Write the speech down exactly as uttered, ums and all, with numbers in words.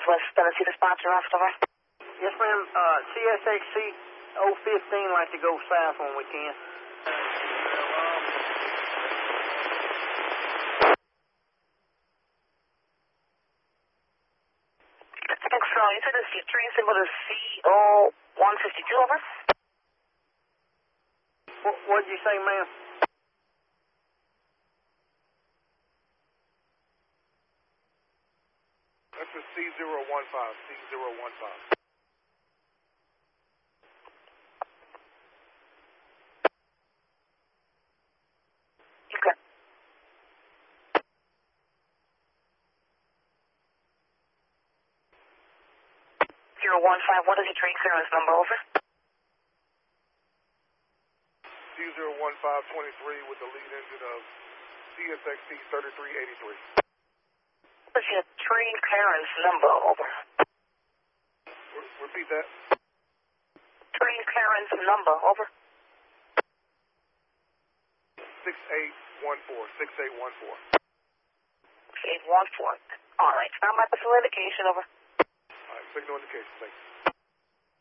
West Tennessee dispatcher, after over. Yes, ma'am. Uh, C S X C oh fifteen like to go south when we can. So you said this is train symbol is C O one fifty-two, over. What what'd you say, ma'am? That's a C zero one five, C zero one five. Okay. zero one five, what is your train clearance number, over? C zero one five twenty-three with the lead engine of C S X T thirty-three eighty-three. What is your train clearance number, over? Re repeat that. Train clearance number, over. six eight one four, six eight one four. six eight one four. All right, stand by for full indication, over. All right, signal indication, thanks.